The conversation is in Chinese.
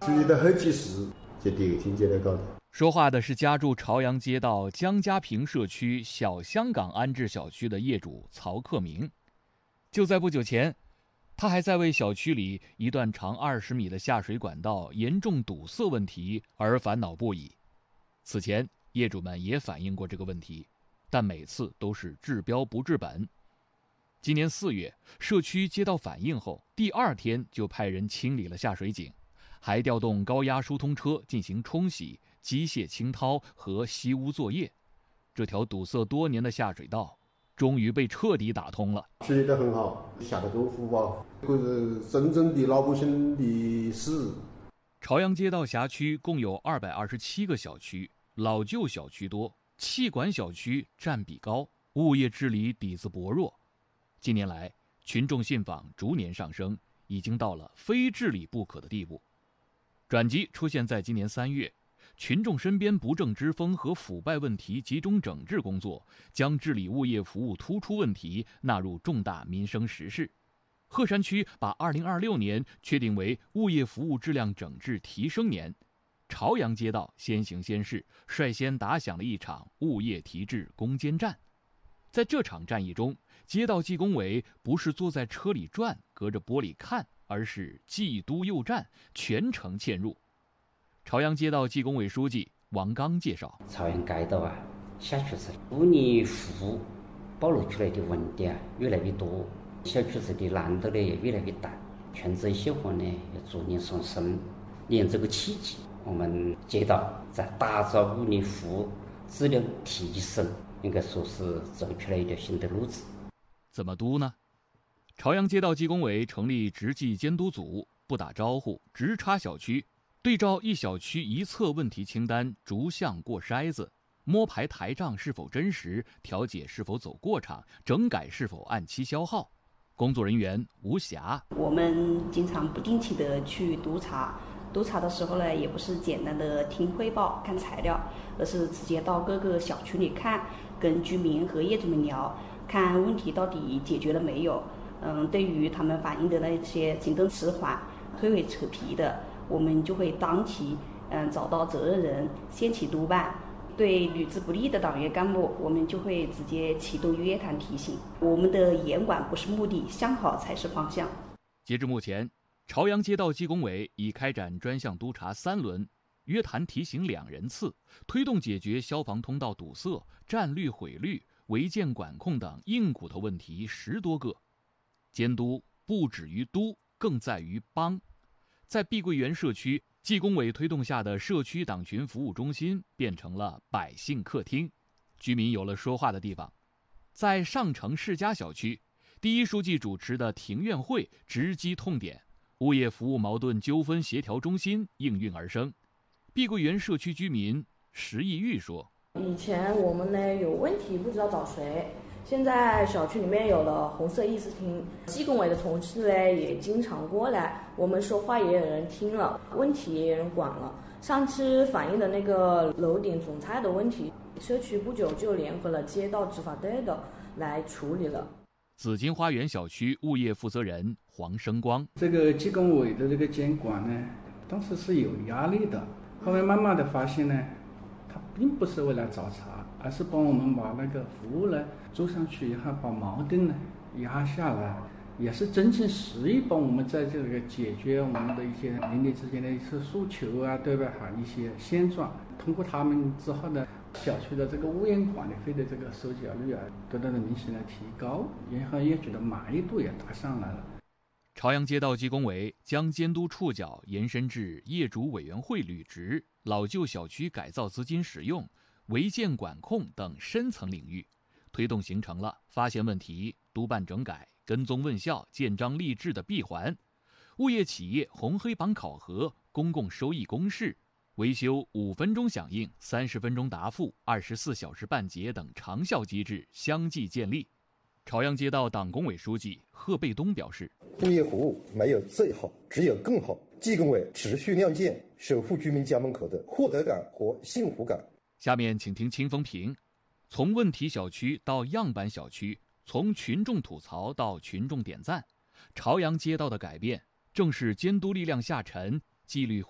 注意到好几时就第二天就来搞的。 说话的是家住朝阳街道江家坪社区小香港安置小区的业主曹克明。就在不久前，他还在为小区里一段长20米的下水管道严重堵塞问题而烦恼不已。此前，业主们也反映过这个问题，但每次都是治标不治本。今年4月，社区接到反映后，第2天就派人清理了下水井，还调动高压疏通车进行冲洗、机械清掏和吸污作业。这条堵塞多年的下水道终于被彻底打通了。 处理得很好，下得功夫吧，这是真正的老百姓的事。 朝阳街道辖区共有227个小区，老旧小区多，气管小区占比高，物业治理底子薄弱。近年来，群众信访逐年上升，已经到了非治理不可的地步。转机出现在今年3月，群众身边不正之风和腐败问题集中整治工作，将治理物业服务突出问题纳入重大民生实事。鹤山区把2026年确定为物业服务质量整治提升年。朝阳街道先行先试，率先打响了一场物业提质攻坚战。在这场战役中，街道纪工委不是坐在车里转，隔着玻璃看，而是既督又战，全程嵌入。朝阳街道纪工委书记王刚介绍， 朝阳街道小区子污泥湖暴露出来的问题越来越多，小区子的难度也越来越大，权责细化要逐年上升。利用这个契机，我们街道在打造污泥湖质量提升，应该说是走出来一条新的路子。 怎么督呢？朝阳街道纪工委成立执纪监督组，不打招呼，直插小区，对照一小区一侧问题清单，逐项过筛子，摸排台账是否真实，调解是否走过场，整改是否按期消耗。工作人员无暇。 我们经常不定期的去督查，督查的时候呢，也不是简单的听汇报、看材料，而是直接到各个小区里看，跟居民和业主们聊，看问题到底解决了没有。对于他们反映的那些行政迟缓、推诿扯皮的，我们就会当即找到责任人，先起督办。对履职不力的党员干部，我们就会直接启动约谈提醒。我们的严管不是目的，向好才是方向。 截至目前，朝阳街道纪工委已开展专项督查3轮，约谈提醒2人次，推动解决消防通道堵塞、占绿毁绿、违建管控等硬骨头问题10多个。监督不止于督，更在于帮。在碧桂园社区，纪工委推动下的社区党群服务中心变成了百姓客厅，居民有了说话的地方。在上城世家小区，第一书记主持的庭院会直击痛点，物业服务矛盾纠纷协调中心应运而生。碧桂园社区居民石义玉说：“ 以前我们有问题不知道找谁，现在小区里面有了红色议事厅，纪工委的同事也经常过来，我们说话也有人听了，问题也有人管了。上次反映的那个楼顶种菜的问题，社区不久就联合了街道执法队的来处理了。” 紫金花园小区物业负责人黄生光：“ 这个纪工委的这个监管呢，当时是有压力的，后面慢慢的发现呢，它并不是为了找茬，而是帮我们把那个服务呢做上去以后，把矛盾呢压下来，也是真情实意帮我们在这个解决我们的一些邻里之间的一些诉求对吧？一些现状。通过他们之后呢，小区的这个物业管理费的这个收缴率得到了明显的提高，然后业主的满意度也达上来了。 朝阳街道纪工委将监督触角延伸至业主委员会履职、老旧小区改造资金使用、违建管控等深层领域，推动形成了发现问题、督办整改、跟踪问效、建章立制的闭环。物业企业红黑榜考核、公共收益公示、维修5分钟响应、30分钟答复、24小时办结等长效机制相继建立。朝阳街道党工委书记贺贝东表示：“ 物业服务没有最好，只有更好。纪工委持续亮剑，守护居民家门口的获得感和幸福感。” 下面请听清风评：从问题小区到样板小区，从群众吐槽到群众点赞，朝阳街道的改变正是监督力量下沉、纪律